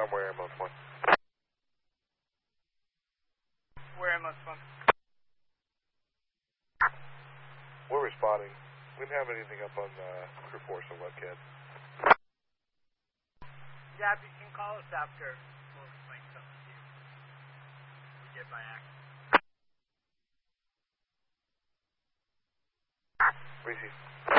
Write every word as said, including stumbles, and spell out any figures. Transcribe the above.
confirm where ambulance one. Where ambulance one? We're responding. We didn't have anything up on uh, crew force or webcam. Yeah, if you can call us after, we'll explain something to you. We did by accident. Reese.